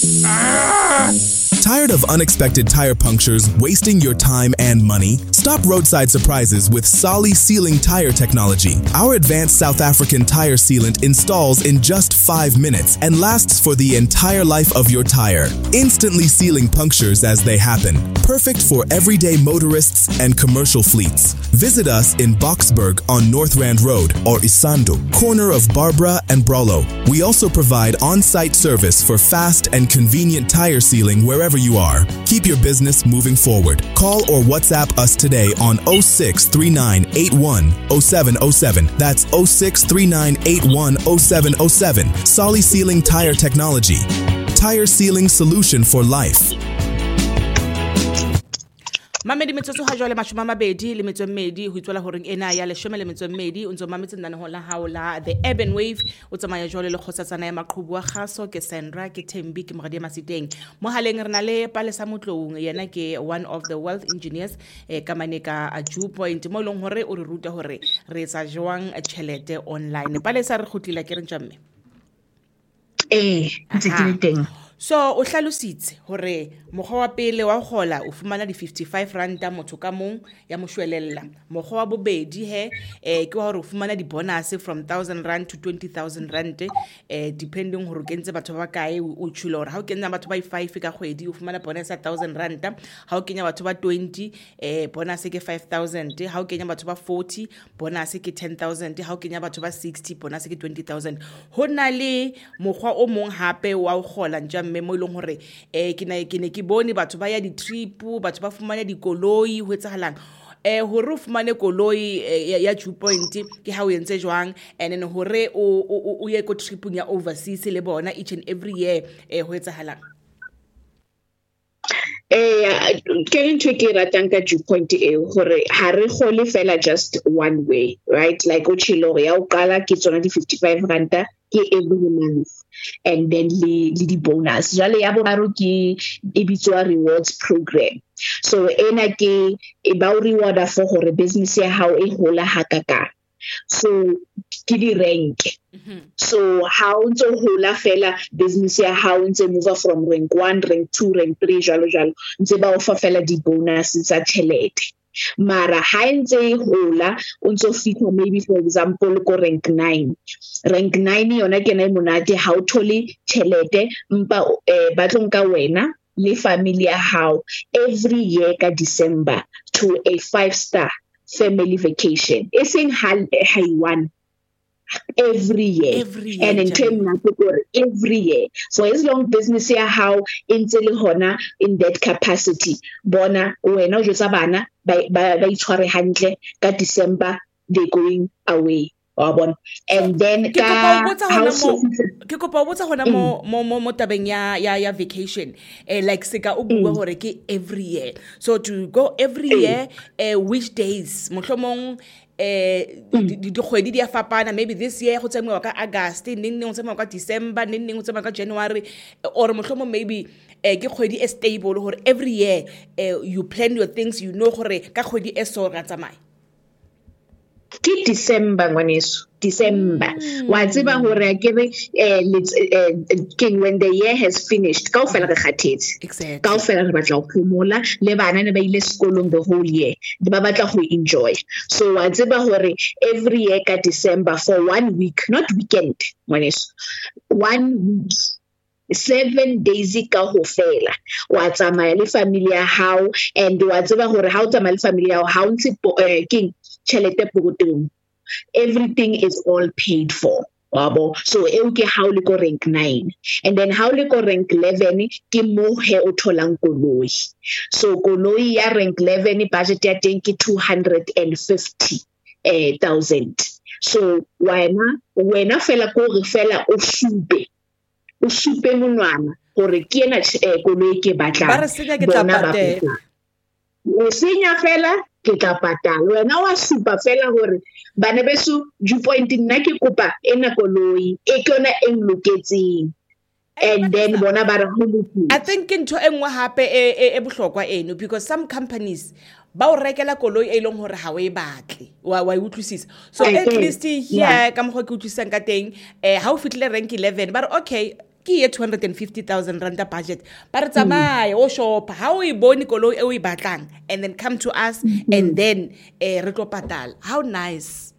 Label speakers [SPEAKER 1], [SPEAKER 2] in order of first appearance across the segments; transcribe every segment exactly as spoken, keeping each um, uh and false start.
[SPEAKER 1] Tired of unexpected tire punctures wasting your time and money? Stop roadside surprises with Solly Sealing Tire Technology. Our advanced South African tire sealant installs in just five minutes and lasts for the entire life of your tire, instantly sealing punctures as they happen. Perfect for everyday motorists and commercial fleets. Visit us in Boksburg on North Rand Road or Isando, corner of Barbara and Brolo. We also provide on-site service for fast and convenient tire sealing wherever you are. Keep your business moving forward. Call or WhatsApp us today on oh six three nine eight one oh seven oh seven. That's oh six three nine eight one oh seven oh seven. Solly Sealing Tire Technology. Tire sealing solution for life.
[SPEAKER 2] Mamedi metsotso ha jwale mashome a mabedi le metso e mmedi ho itswela hore ena ya leshome le metso e mmedi o ntso mametse nna ho la haola the urban wave o tsamaya jwale le kgotsatsana ya maqhubu wa kgaso ke Sandra ke Thembi ke Mogadi Masiteng mo haleng re na le Palesa Motlong yena ke one of the wealth engineers eh, ka maneka a Dew Point mo leng hore o re ruta hore re etsa jwang tšhelete online. Palesa re khutila ke re ntjamme
[SPEAKER 3] eh ntse ke le teng.
[SPEAKER 2] So o hlalositse hore mokgwa wa pele wa gola o fumana di fifty-five ranta motho ka mong ya moshwelella. Mokgwa wa bobedi he eh ke hore o fumana di bonus from one thousand rand to twenty thousand rand eh depending hore kentse batho ba kae o tshula hore ha o kenya batho ba five ka kgwedi o fumana bonus ya one thousand ranta, ha o kenya batho ba twenty eh bonus ke five thousand, ha o kenya batho ba forty bonus ke ten thousand, ha o kenya batho ba sixty bonus ke twenty thousand. Ho na le mokgwa o mong hape wa go gola nja mme mo ileng hore eh ke na ke ne ke bone batho ba ya di trip batho ba fumana dikoloi ho etsahalang eh hore o fumane koloi ya Dew Point ke ha o entse jwang and then hore o o ye ko tripung ya overseas le bona each and every year eh ho etsahalang.
[SPEAKER 3] Eh ke ntwe ke ratang ka Dew Point e hore ha re gole fela just one way, right? Like o tshilo ya o qala ke tsona di fifty-five ranta ke every month and then le le di bonus jale ya boraro ke e bitswa rewards program. So ena ke e ba o reward for hore business ya hao e hola hakaka. So ke di rank. Mm-hmm. So how ntse hola fela business ya hao ntse move from rank one, rank two, rank three jalo jalo ntse ba ofa fela di bonus tsa tšhelete. Mara ha ntse hola o ntse fitha maybe for example ko rank nine. Rank nine yona ke na monate ha o thole tšhelete mpa eh, ba tlonka wena le family ya hao every year ka December to a five star family vacation. Eseng hal haiwan every year,
[SPEAKER 2] every year
[SPEAKER 3] and in terms of every year. So as long business ya how into hona in that capacity bona wena o jotsa bana ba ba itshware hantle ka December they going away. And then
[SPEAKER 2] ka ke kopa botsa hona mo mo mo tabeng ya ya ya vacation eh like seka o bua hore ke every year, so to go every year eh which days mohlomong eh di kgwedi di a fapana, maybe this year go tsamwa ka August neng neng go tsamwa ka December neng neng go tsamwa ka January, or mohlomong maybe eh ke kgwedi e stable hore every year eh you plan your things, you know hore ka kgwedi e so ra tsamaya
[SPEAKER 3] ke December ngwaneso December wa tseba hore ke re eh king when the year has finished ka ofela re khathetse ka ofela re batla go phomola le bana ne ba ile sekolong the whole year ba batla go enjoy. So wa tseba hore every year ka December for one week, not weekend ngwaneso, one week seven days ka ho fela wa tsamaya le family ya hao, and wa tseba hore ha o tsamaya le family ya hao ha o ntse king chelete pokotong, everything is all paid for. Wabo, so eo ke ha o le ko rank nine, and then ha o le ko rank eleven ke mo he o tholang koloi. So koloi ya rank eleven budget ya teng ke two hundred fifty thousand. So wena wena fela ko re fela o supe o supe monwana hore ke ena koloi ke batla
[SPEAKER 2] ba re senya ke tla patela
[SPEAKER 3] o senya fela ke tla patala wena wa supa fela hore bana beso Dew Point nna ke kopa ena koloi e kona eng loketseng, and then bona ba re ho.
[SPEAKER 2] I think into engwe hape e e bohlokwa eno, because some companies ba o rekela koloi e leng hore ha o e batle wa wa utlwisisa, so at least here ka mo go ke utlwisang ka teng eh ha o fitlile rank eleven ba re okay ke ye two hundred fifty thousand rand budget ba re tsamaya o shop ha o e bone koloi e o e batlang and then come to us mm-hmm. and then eh re tlo patala. How nice.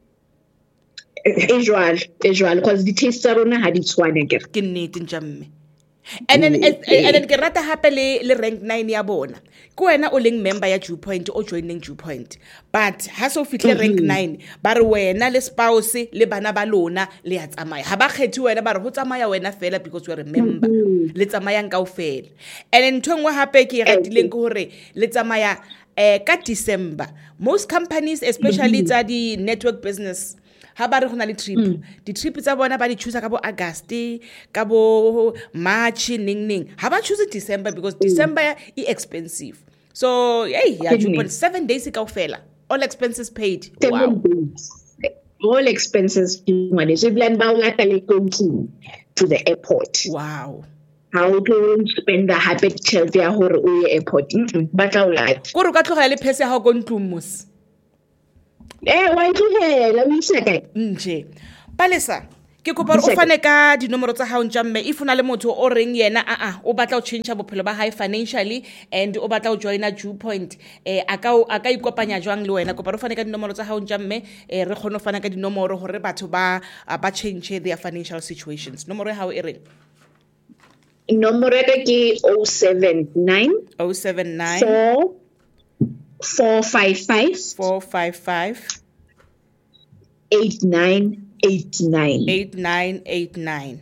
[SPEAKER 3] Ejwal ejwal because the taste tsa rona ha di tshwane ke
[SPEAKER 2] ke nnete njamme. And then mm, and then ke rata hape le le rank nine ya bona ko wena o leng member ya Dew Point o joining Dew Point but ha so fihle mm-hmm. rank nine ba re wena le spouse le bana ba lona le ya tsamaya ha ba kgethi wena ba re ho tsamaya wena fela because you are a member mm-hmm. le tsamaya kaofela. And then thongwe hape ke ratileng ke hore le tsamaya eh ka December. Most companies especially tsa di network business ha ba re gona le trip mm. di trip tsa bona ba di choose ka bo August ka bo March ning ning ha ba choose December because mm. December is expensive. So hey yeah you put seven days kaofela all expenses paid. Wow.
[SPEAKER 3] All expenses when is plan ba lata le to the airport.
[SPEAKER 2] Wow.
[SPEAKER 3] How to spend the habit till there hore o ye airport ba tla o lata
[SPEAKER 2] go re ka tlogela le phese ha go ntlumos.
[SPEAKER 3] Eh wa tlogela o iseka
[SPEAKER 2] nje Palesa ke kopa re o fane ka dinomoro tsa hao njamme if una le motho o reng yena a a o batla o change bophelo ba hae financially and o batla o joina Dew Point eh aka aka ikopanya jwang le wena kopa re fane ka dinomoro tsa hao njamme eh re kgone fana ka dinomoro hore batho ba ba change their financial situations. Nomoro ya hao e reng?
[SPEAKER 3] Nomoro ya ke oh seven nine
[SPEAKER 2] oh seven nine
[SPEAKER 3] four four five five
[SPEAKER 2] four five five
[SPEAKER 3] eight nine eight nine
[SPEAKER 2] eight nine eight nine.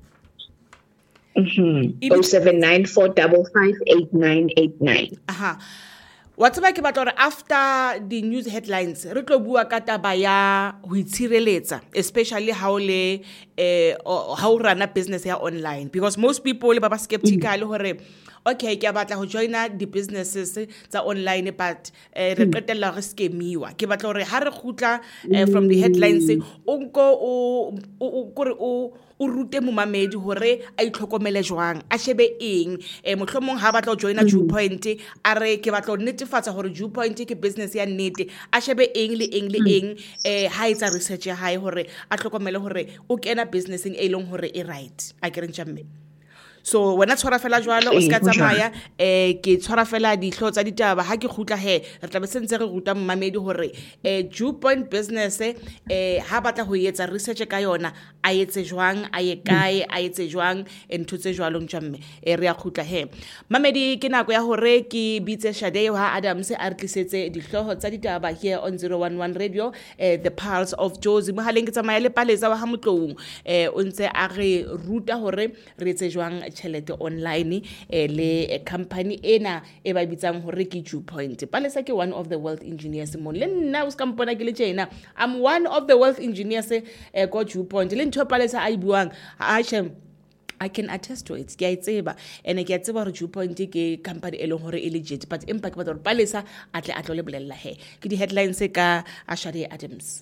[SPEAKER 3] Mhm. oh seven nine four five five eight nine eight nine.
[SPEAKER 2] Aha. What's about ke batla after the news headlines re tlo bua ka taba ya ho itshireletsa especially how le eh how run a business ya online because most people le ba skeptical hore okay ke batla ho joina di businesses tsa online but eh re qetella re skemiwa ke batla hore ha re khutla from the headlines o nko o o o o rute mo mamedi hore a itlhokomele jwang a shebe eng eh mohlomong ha batla ho joina Dew Point a re ke batla ho netefatsa hore Dew Point ke business ya nnete a shebe eng le eng le eng eh ha etsa research ya hae hore a tlhokomele hore o kena businessing e leng hore e right a ke re ntjamme. So wena tshwara fela jwalo o ska tsamaya eh ke tshwara fela dihlo tsa ditaba ha ke khutla he re tla be sentse re ruta mmamedi hore eh Dew Point business eh ha batla ho etsa research ka yona a etse jwang a ye kae a etse jwang entho tse jwalo ntjamme e re ya khutla he mamedi ke nako ya hore ke bitse Shade ha Adams a re tlisetse dihloho tsa ditaba here on zero one one radio eh, the pulse of Jozi mo haleng ke tsamaya le Palesa wa ha motlong eh o ntse a re ruta hore re etse jwang chelete online eh, le company ena e ba bitsang hore ke Dew Point. Palesa ke one of the wealth engineers mo le nna o ska mpona ke le tjena I'm one of the wealth engineers eh, go Dew Point le ntho Palesa a ibuang a shem I can attest to it. Ke a tseba ene ke a tseba hore Dew Point ke company e leng hore e legit but impact ba hore Palesa a tle a tlo le bolella he ke di headlines ka Shade Adams.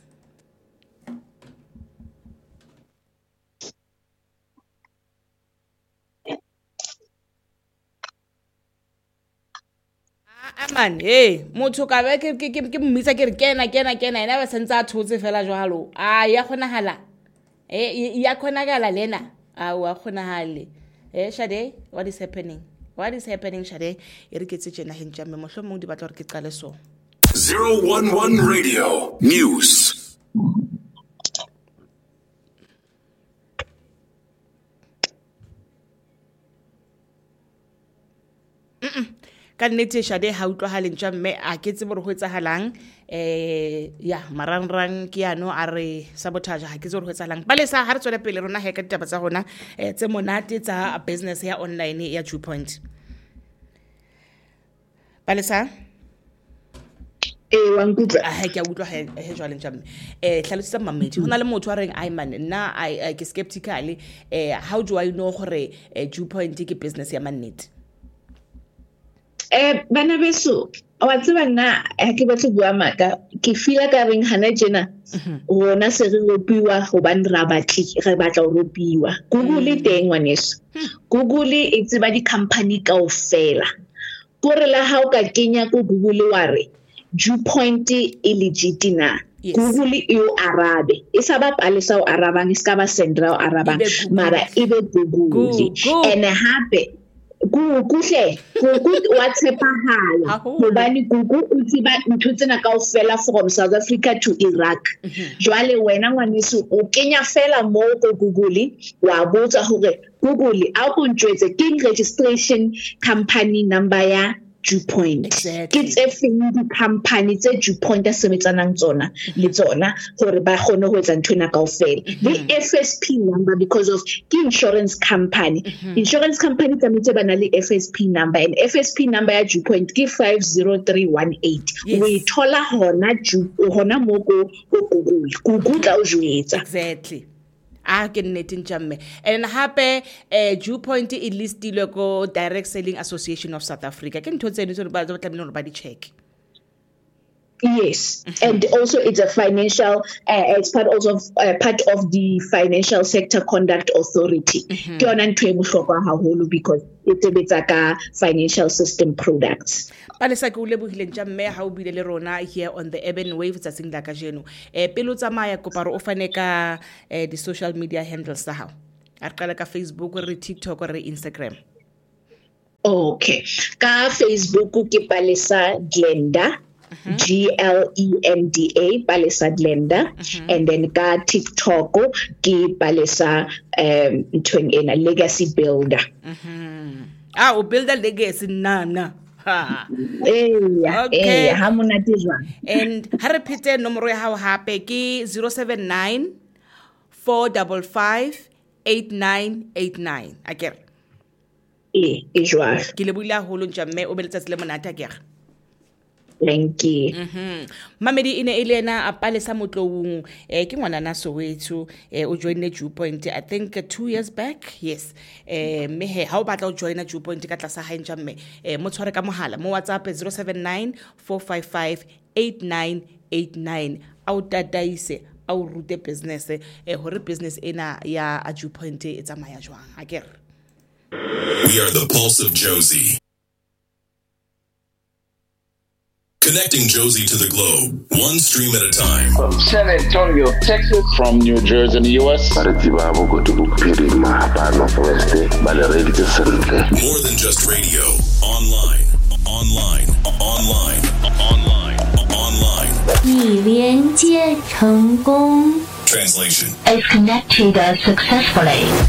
[SPEAKER 2] Man hey motho ka be ke ke ke mmitsa ke re kena kena kena ena ba sentse a thotse fela jwalo a ya khonahala eh ya khonagala lena a wa khonahale eh Shade what is happening what is happening Shade e re ke tsena hentja me mohlomong di batla re ke qale so
[SPEAKER 4] zero one one radio news.
[SPEAKER 2] ka nnete Shade ha utlwa ha lentja mme a ke tsebe re ho etsahalang eh ya marangrang ke ano a re sabotage ha ke tsebe re ho etsahalang Palesa ha re tswela pele rona he ka ditaba tsa rona eh tse monate tsa business ya online ya Dew Point. Palesa
[SPEAKER 3] eh wa nkutla
[SPEAKER 2] a ha ke a utlwa he he jwale ntja mme eh hlalositsa mamedi hona le motho a reng I man nna I ke skeptical eh how do I know gore Dew Point ke business ya mannete?
[SPEAKER 3] Eh bana beso wa tseba nna ha ke batho bua maka ke feel ka reng hana jena rona se re ropiwa go ban ra batli re batla go ropiwa Google teng ngwaneso Google e tseba di company kaofela gore la ha o ka kenya go Google wa re Dew Point e legit na
[SPEAKER 2] Yes.
[SPEAKER 3] Google you arabe isa ba palesa o arabang iska ba sendra o arabang mara ibe Google and hape kuhle kuku wa tshepahala hobane kuku o tsiba ntho tsena kaofela from South Africa to Iraq jwale wena ngwaneso o kenya fela mo go Google wa botsa hore Google a go ntjwetse ke registration company number ya DuPont ke tse feng di company tse DuPont a sebetsanang tsona le tsona gore ba gone go etsa nthona kaofela le F S P number because of ke insurance company insurance company tsametse bana le F S P number and F S P number ya DuPont ke five zero three one eight we thola hona hona mo go Google Google tla o jwetsa
[SPEAKER 2] exactly a ke nnete ntjamme and hape eh DuPont e listilwe ko Direct Selling Association of South Africa ke ntho tseno tseno ba tla tlamela ba di check.
[SPEAKER 3] Yes, mm-hmm. And also it's a financial, uh, it's part also of, uh, part of the Financial Sector Conduct Authority. Ke yona ntwe bohlokwa haholo because it sebetsa ka financial system products.
[SPEAKER 2] Palesa ke o lebohile ntjamme ha o bile le rona here on the Urban Wave tsa sing la ka jeno. Eh pelo tsamaya koparo o fane ka eh di social media handles tsa hao. A re qala ka Facebook re TikTok re Instagram.
[SPEAKER 3] Okay. Ka Facebook ke Palesa Glenda. Mm-hmm. G L E N D A Palesa Glenda mm-hmm. And then ka TikTok ke Palesa um ntweng legacy builder.
[SPEAKER 2] Mhm. Ah o builder legacy nana. Ha.
[SPEAKER 3] Eh yeah, okay. Eh ha monate jwang.
[SPEAKER 2] And ha re phete nomoro ya hao hape ke zero seven nine four five five eight nine eight nine. Akere.
[SPEAKER 3] Eh e jwa.
[SPEAKER 2] Ke le buile haholo ntjamme o beletsa tsele monate akere.
[SPEAKER 3] Thank you.
[SPEAKER 2] Mhm. Mamedi ine ile na a Palesa Motlowung eh ke ngwana na Soweto eh o joined DuPont I think uh, two years back. Yes. Eh me he ha o batla o join DuPont ka tlasa ha ntjamme eh mo tshware ka mohala mo WhatsApp zero seven nine four five five eight nine eight nine au tataise au rute business eh hore business ena ya a DuPont e tsamaya jwang akere.
[SPEAKER 4] We are the pulse of Josie. Connecting Josie to the globe, one stream at a time.
[SPEAKER 5] From San Antonio, Texas. From New Jersey in the U S.
[SPEAKER 4] More than just radio. Online, online, online, online, online.
[SPEAKER 6] 已连接成功。
[SPEAKER 4] Translation.
[SPEAKER 6] Is connected successfully.